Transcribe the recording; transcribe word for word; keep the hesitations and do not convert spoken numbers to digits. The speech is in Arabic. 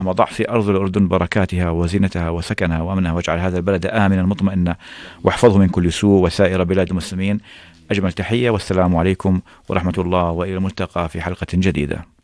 وضع في أرض الأردن بركاتها وزينتها وسكنها وأمنها، واجعل هذا البلد آمنا مطمئنا، واحفظه من كل سوء وسائر بلاد المسلمين. أجمل تحية، والسلام عليكم ورحمة الله، وإلى الملتقى في حلقة جديدة.